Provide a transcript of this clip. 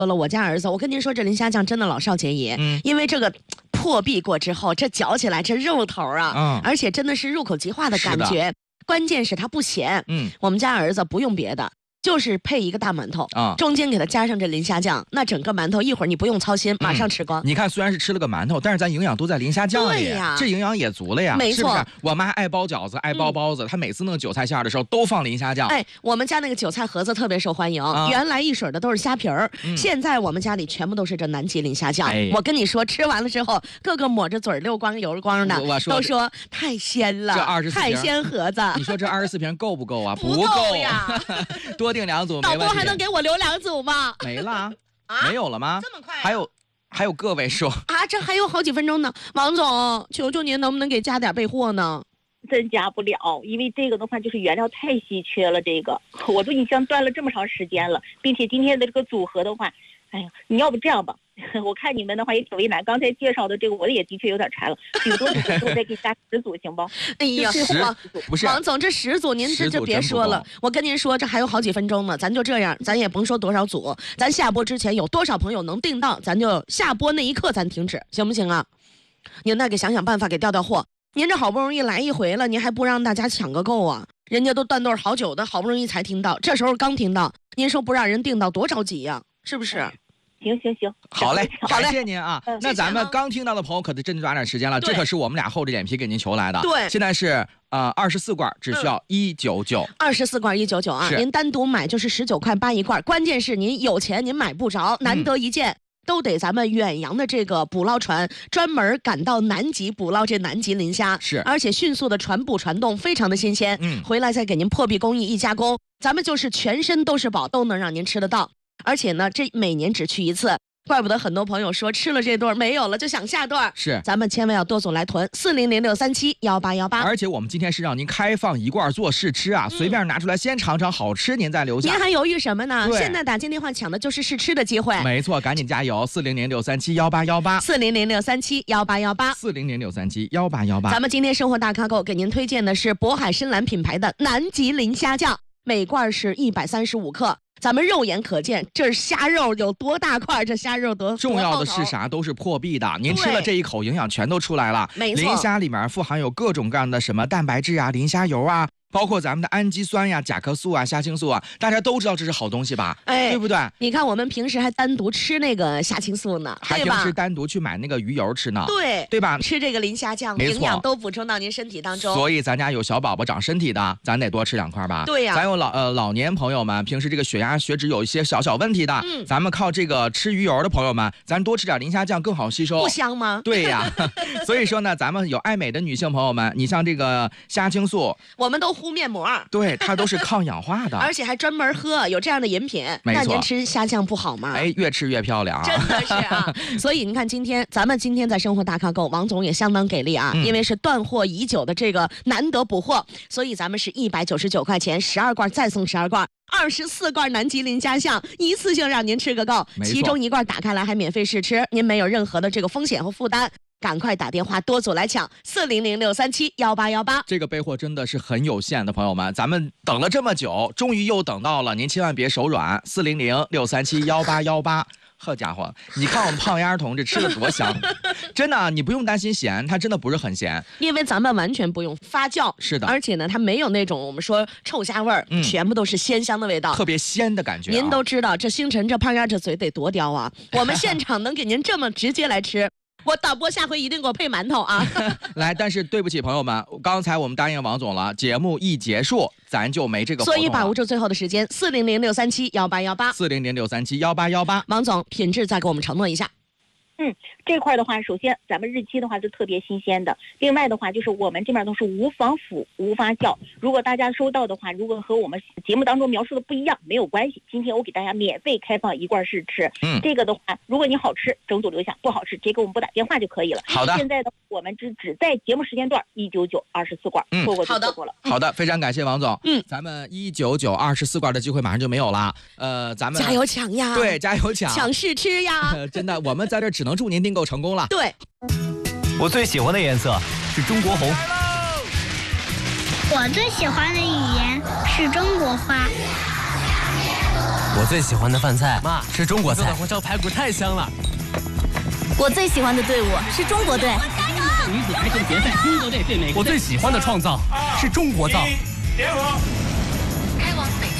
了我家儿子，我跟您说，这磷虾酱真的老少皆宜，因为这个破壁过之后，这嚼起来这肉头啊，而且真的是入口即化的感觉，关键是它不咸。我们家儿子不用别的。就是配一个大馒头中间给它加上这磷虾酱，那整个馒头一会儿你不用操心，马上吃光。 你看，虽然是吃了个馒头，但是咱营养都在磷虾酱里，这营养也足了呀， 没错。 是不是？我妈爱包饺子，爱包包子，她每次弄韭菜馅的时候都放磷虾酱。 我们家那个韭菜盒子特别受欢迎，原来一水的都是虾皮儿，现在我们家里全部都是这南极磷虾酱。我跟你说，吃完了之后，个个抹着嘴溜光油光的，都说太鲜了。 这24 海鲜盒子， 你说这24瓶够不够啊？ 不够呀， 多订2组没问题。 导播还能给我留2组吗？ 没了，没有了吗？ 这么快？ 还有个位数啊！这还有好几分钟呢，王总，求求您能不能给加点备货呢？ 真加不了，因为这个的话就是原料太稀缺了，这个我都已经断了这么长时间了，并且今天的这个组合的话，哎呀，你要不这样吧，我看你们的话也挺为难，刚才介绍的这个我也的确有点馋了，顶多我再给加10组行不？ 哎呀， 不是王总，这10组您这就别说了，我跟您说，这还有好几分钟呢，咱就这样，咱也甭说多少组，咱下播之前有多少朋友能订到，咱就下播那一刻咱停止，行不行啊？您再给想想办法给调货。您这好不容易来一回了，您还不让大家抢个够啊？人家都断队好久的，好不容易才听到，这时候刚听到，您说不让人订到多着急呀？是不是？ 行， 好嘞，感谢您啊。那咱们刚听到的朋友可得真抓点时间了，这可是我们俩厚着脸皮给您求来的。 对， 现在是24罐，只需要199，24 罐199啊！您单独买就是19块8一罐，关键是您有钱您买不着，难得一见。都得咱们远洋的这个捕捞船专门赶到南极捕捞这南极磷虾，而且迅速的传捕传动，非常的新鲜。回来再给您破壁工艺一加工，咱们就是全身都是宝，都能让您吃得到。而且呢，这每年只去一次。怪不得很多朋友说吃了这顿没有了就想下顿，咱们千万要多组来囤4006371818。 而且我们今天是让您开放一罐做试吃啊，随便拿出来先尝尝，好吃您再留下。 您还犹豫什么呢？现在打进电话抢的就是试吃的机会。 没错，赶紧加油！4006371818，4006371818，4006371818。 咱们今天生活大咖购给您推荐的是渤海深蓝品牌的南极磷虾酱，每罐是135克。咱们肉眼可见，这虾肉有多大块，这虾肉多重要的是啥？都是破壁的。您吃了这一口，营养全都出来了。 没错， 磷虾里面富含有各种各样的什么蛋白质啊、磷虾油啊，包括咱们的氨基酸呀、甲壳素啊、虾青素啊，大家都知道这是好东西吧？对不对？ 你看我们平时还单独吃那个虾青素呢， 还平时单独去买那个鱼油吃呢，对吧？ 吃这个磷虾酱，营养都补充到您身体当中。 所以咱家有小宝宝长身体的，咱得多吃2块吧？ 对呀。 咱有老年朋友们，平时这个血压血脂有一些小问题的，咱们靠这个吃鱼油的朋友们，咱多吃点磷虾酱更好吸收， 不香吗？ 对呀。所以说呢，咱们有爱美的女性朋友们，你像这个虾青素， 我们都敷面膜， 对，它都是抗氧化的， 而且还专门喝，有这样的饮品。那您吃虾酱不好吗？ 越吃越漂亮啊！ 真的是啊。所以你看，咱们今天在生活大咖购，王总也相当给力啊，因为是断货已久的这个难得补货，所以咱们是199块钱12罐，再送12罐。24罐南极磷虾酱，一次性让您吃个够，其中1罐打开来还免费试吃，您没有任何的这个风险和负担。赶快打电话多组来抢4006371818。 这个备货真的是很有限的，朋友们，咱们等了这么久，终于又等到了，您千万别手软，4006371818。好家伙，你看我们胖丫同志吃的多香，真的，你不用担心咸，它真的不是很咸， 因为咱们完全不用发酵， 是的， 而且呢，它没有那种我们说臭虾味儿，全部都是鲜香的味道， 特别鲜的感觉。 您都知道，这星辰这胖丫这嘴得多刁啊，我们现场能给您这么直接来吃。我导播下回一定给我配馒头啊！ 来，但是对不起朋友们，刚才我们答应王总了，节目一结束，咱就没这个活动了， 所以把握住最后的时间，4006371818，4006371818。王总，品质再给我们承诺一下。 这块的话，首先咱们日期的话是特别新鲜的，另外的话就是我们这边都是无防腐无发酵，如果大家收到的话，如果和我们节目当中描述的不一样没有关系，今天我给大家免费开放1罐试吃。这个的话，如果你好吃整组留下，不好吃直接给我们拨打电话就可以了。 好的， 现在的我们只在节目时间段19924罐，错过就错过了。 好的，非常感谢王总。咱们19924罐的机会马上就没有了，咱们加油抢呀！ 对，加油抢， 抢试吃呀！ 真的，我们在这只能祝您订购成功了。 对， 我最喜欢的颜色是中国红， 我最喜欢的语言是中国话。 我最喜欢的饭菜， 妈， 是中国菜。 做的红烧排骨太香了。 我最喜欢的队伍是中国队。 女子排球决赛，中国队对美国队。 我最喜欢的创造是中国造。 联合。